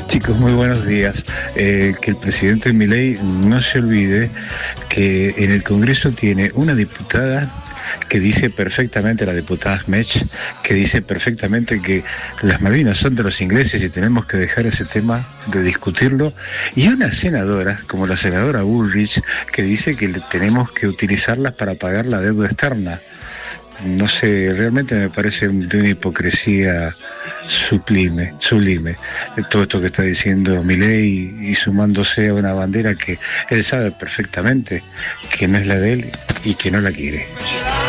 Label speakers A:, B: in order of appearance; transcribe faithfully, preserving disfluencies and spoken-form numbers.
A: Chicos, muy buenos días. Eh, que el presidente Milei no se olvide que en el Congreso tiene una diputada que dice perfectamente, la diputada Smech, que dice perfectamente que las Malvinas son de los ingleses y tenemos que dejar ese tema de discutirlo, y una senadora, como la senadora Bullrich, que dice que tenemos que utilizarlas para pagar la deuda externa. No sé, realmente me parece de una hipocresía sublime, sublime, todo esto que está diciendo Milei, y sumándose a una bandera que él sabe perfectamente que no es la de él y que no la quiere.